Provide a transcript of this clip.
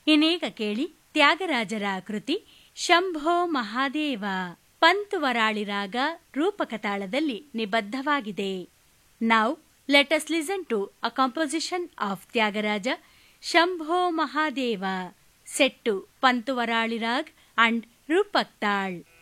ಇನ್ನೀಗ ಕೇಳಿ ತ್ಯಾಗರಾಜರ ಕೃತಿ ಶಂಭೋ ಮಹಾದೇವ. ಪಂತುವರಾಳಿ ರಾಗ ರೂಪಕ ತಾಳದಲ್ಲಿ ನಿಬದ್ಧವಾಗಿದೆ. Now let us listen to a composition of Tyagaraja, Shambho Mahadeva, set to Pantuvarali raag and ರೂಪಕ್ ತಾಳ್.